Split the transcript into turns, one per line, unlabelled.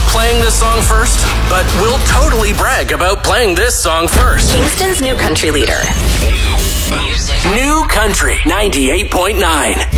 playing this song first, but we'll totally brag about playing this song first.
Kingston's new country leader.
New Country 98.9.